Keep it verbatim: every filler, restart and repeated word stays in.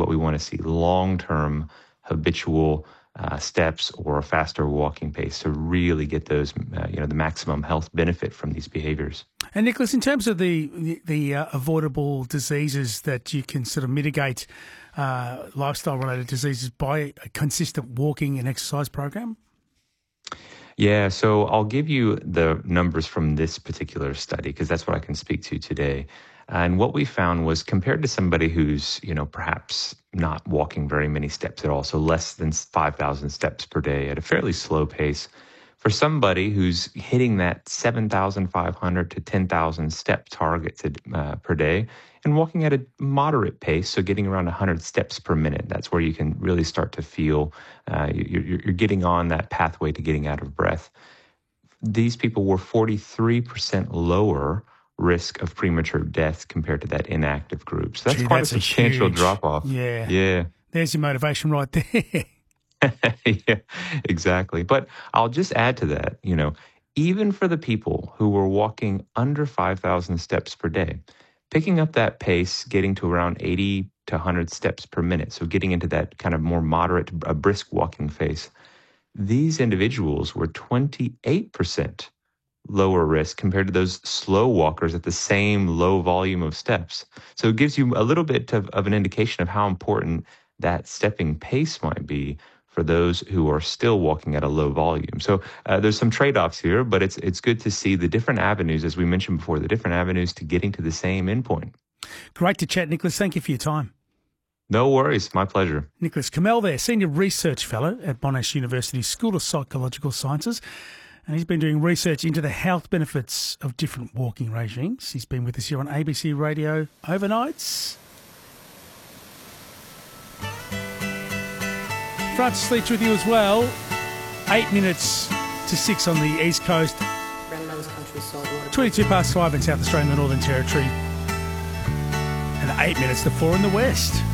what we want to see, long-term habitual uh, steps or a faster walking pace to really get those, uh, you know, the maximum health benefit from these behaviors. And Nicholas, in terms of the the, the uh, avoidable diseases that you can sort of mitigate, uh, lifestyle-related diseases by a consistent walking and exercise program? Yeah, so I'll give you the numbers from this particular study because that's what I can speak to today. And what we found was compared to somebody who's, you know, perhaps not walking very many steps at all, so less than five thousand steps per day at a fairly slow pace, for somebody who's hitting that seven thousand five hundred to ten thousand step target to, uh, per day and walking at a moderate pace, so getting around one hundred steps per minute, that's where you can really start to feel uh, you're, you're getting on that pathway to getting out of breath. These people were forty-three percent lower risk of premature death compared to that inactive group. So that's Gee, quite that's a substantial a huge, drop-off. Yeah. Yeah. There's your motivation right there. Yeah, exactly. But I'll just add to that, you know, even for the people who were walking under five thousand steps per day, picking up that pace, getting to around eighty to one hundred steps per minute, so getting into that kind of more moderate, a brisk walking pace, these individuals were twenty-eight percent lower risk compared to those slow walkers at the same low volume of steps. So it gives you a little bit of, of an indication of how important that stepping pace might be for those who are still walking at a low volume. So uh, there's some trade-offs here, but it's it's good to see the different avenues, as we mentioned before, the different avenues to getting to the same endpoint. Great to chat, Nicholas. Thank you for your time. No worries. My pleasure. Nicholas Kamel there, Senior Research Fellow at Monash University School of Psychological Sciences. And he's been doing research into the health benefits of different walking regimes. He's been with us here on A B C Radio overnights. Francis Leach with you as well. Eight minutes to six on the East Coast. twenty-two past five in South Australia and the Northern Territory. And eight minutes to four in the West.